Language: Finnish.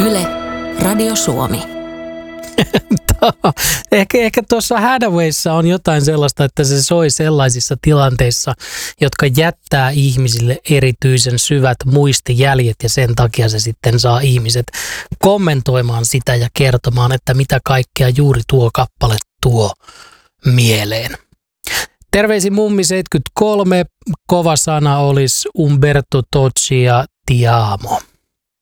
Yle, Radio Suomi. Ehkä tuossa Hadawayssa on jotain sellaista, että se soi sellaisissa tilanteissa, jotka jättää ihmisille erityisen syvät muistijäljet ja sen takia se sitten saa ihmiset kommentoimaan sitä ja kertomaan, että mitä kaikkea juuri tuo kappale tuo mieleen. Terveisin Mummi 73, kova sana olisi Umberto Tocci ja Ti amo.